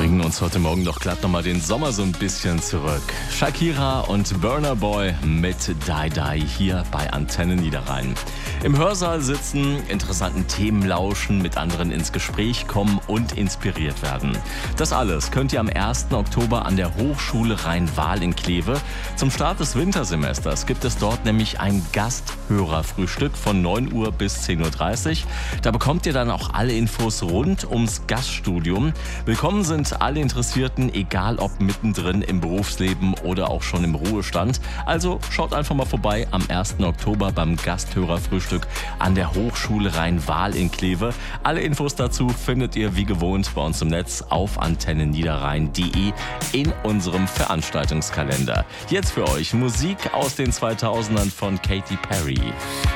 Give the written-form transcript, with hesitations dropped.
bringen uns heute Morgen doch glatt nochmal den Sommer so ein bisschen zurück. Shakira und Burna Boy mit Die Die hier bei Antenne Niederrhein. Im Hörsaal sitzen, interessanten Themen lauschen, mit anderen ins Gespräch kommen und inspiriert werden. Das alles könnt ihr am 1. Oktober an der Hochschule Rhein-Waal in Kleve. Zum Start des Wintersemesters gibt es dort nämlich ein Gasthörerfrühstück von 9 Uhr bis 10.30 Uhr. Da bekommt ihr dann auch alle Infos rund ums Gaststudium. Willkommen sind alle Interessierten, egal ob mittendrin im Berufsleben oder auch schon im Ruhestand. Also schaut einfach mal vorbei am 1. Oktober beim Gasthörerfrühstück an der Hochschule Rhein-Waal in Kleve. Alle Infos dazu findet ihr wie gewohnt bei uns im Netz auf antenneniederrhein.de in unserem Veranstaltungskalender. Jetzt für euch Musik aus den 2000ern von Katy Perry.